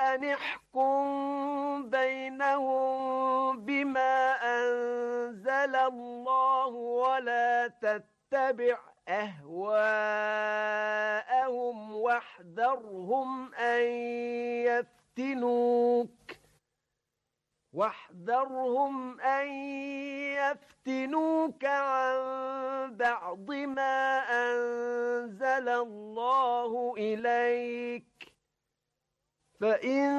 أن احكم بينهم بما أنزل الله ولا تتبع أهواءهم واحذرهم أن يفتنوك عن بعض ما أنزل الله إليك فإن